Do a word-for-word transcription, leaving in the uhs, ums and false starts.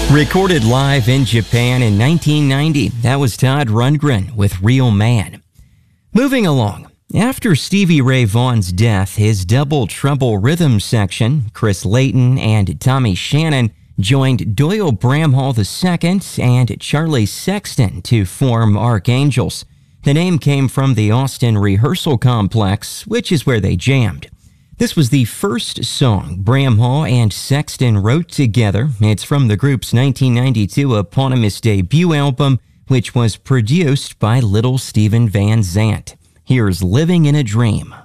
Recorded live in Japan in nineteen ninety, that was Todd Rundgren with Real Man. Moving along, after Stevie Ray Vaughan's death, his double trouble rhythm section, Chris Layton and Tommy Shannon, joined Doyle Bramhall the Second and Charlie Sexton to form Archangels. The name came from the Austin Rehearsal Complex, which is where they jammed. This was the first song Bramhall and Sexton wrote together. It's from the group's nineteen ninety-two eponymous debut album, which was produced by Little Steven Van Zandt. Here's Living in a Dream.